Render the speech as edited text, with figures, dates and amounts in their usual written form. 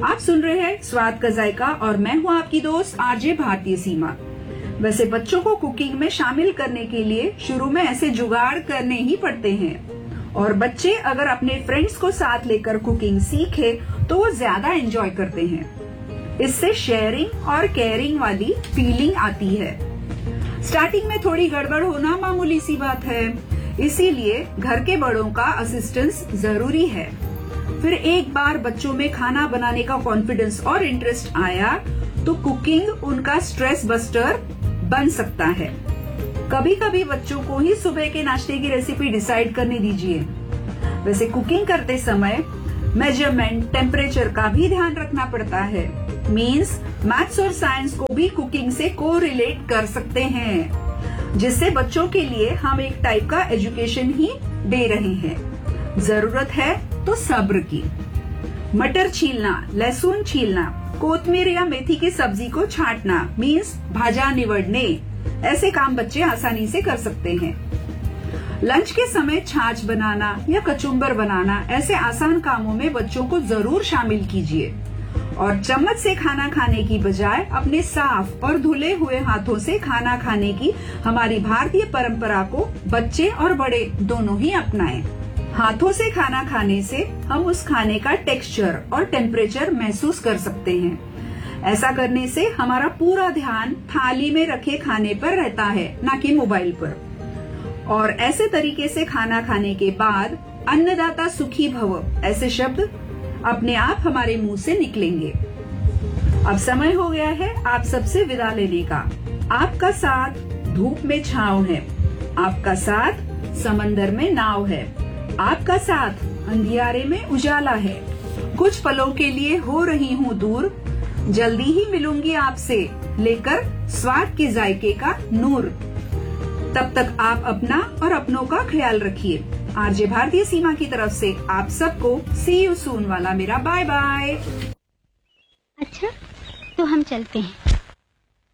आप सुन रहे हैं स्वाद का जायका और मैं हूं आपकी दोस्त आरजे भारतीय सीमा। वैसे बच्चों को कुकिंग में शामिल करने के लिए शुरू में ऐसे जुगाड़ करने ही पड़ते हैं और बच्चे अगर अपने फ्रेंड्स को साथ लेकर कुकिंग सीखे तो वो ज्यादा एंजॉय करते हैं। इससे शेयरिंग और केयरिंग वाली फीलिंग आती है। स्टार्टिंग में थोड़ी गड़बड़ होना मामूली सी बात है, इसीलिए घर के बड़ों का असिस्टेंस जरूरी है। फिर एक बार बच्चों में खाना बनाने का कॉन्फिडेंस और इंटरेस्ट आया तो कुकिंग उनका स्ट्रेस बस्टर बन सकता है। कभी कभी बच्चों को ही सुबह के नाश्ते की रेसिपी डिसाइड करने दीजिए। वैसे कुकिंग करते समय मेजरमेंट, टेम्परेचर का भी ध्यान रखना पड़ता है। मीन्स मैथ्स और साइंस को भी कुकिंग से कोरिलेट कर सकते हैं, जिससे बच्चों के लिए हम एक टाइप का एजुकेशन ही दे रहे हैं। जरूरत है तो सब्र की। मटर छीलना, लहसुन छीलना, कोतमीर या मेथी की सब्जी को छांटना मीन्स भाजा निवड़ने, ऐसे काम बच्चे आसानी से कर सकते हैं। लंच के समय छाछ बनाना या कचुम्बर बनाना, ऐसे आसान कामों में बच्चों को जरूर शामिल कीजिए और चम्मच से खाना खाने की बजाय अपने साफ और धुले हुए हाथों से खाना खाने की हमारी भारतीय परंपरा को बच्चे और बड़े दोनों ही अपनाएं। हाथों से खाना खाने से हम उस खाने का टेक्सचर और टेम्परेचर महसूस कर सकते हैं। ऐसा करने से हमारा पूरा ध्यान थाली में रखे खाने पर रहता है, ना कि मोबाइल पर। और ऐसे तरीके से खाना खाने के बाद अन्नदाता सुखी भव ऐसे शब्द अपने आप हमारे मुंह से निकलेंगे। अब समय हो गया है आप सबसे विदा लेने का। आपका साथ धूप में छांव है, आपका साथ समंदर में नाव है, आपका साथ अंधियारे में उजाला है। कुछ पलों के लिए हो रही हूँ दूर, जल्दी ही मिलूंगी आपसे लेकर स्वाद के जायके का नूर। तब तक आप अपना और अपनों का ख्याल रखिए। आरजे भारतीय सीमा की तरफ से आप सबको सी यू सून वाला मेरा बाय बाय। अच्छा, तो हम चलते हैं।